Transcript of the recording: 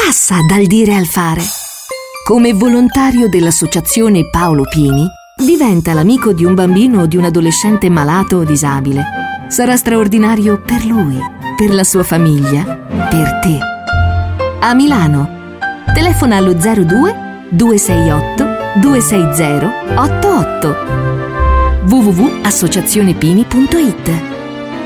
passa dal dire al fare. Come volontario dell'associazione Paolo Pini, diventa l'amico di un bambino o di un adolescente malato o disabile. Sarà straordinario per lui, per la sua famiglia, per te. A Milano. Telefona allo 02 268 260 88. www.associazionepini.it